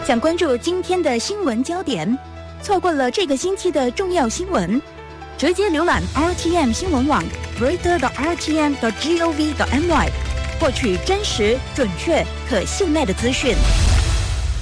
想关注今天的新闻焦点，错过了这个星期的重要新闻，直接浏览 RTM 新闻网 reader.rtm.gov.my， 获取真实、准确、可信赖的资讯。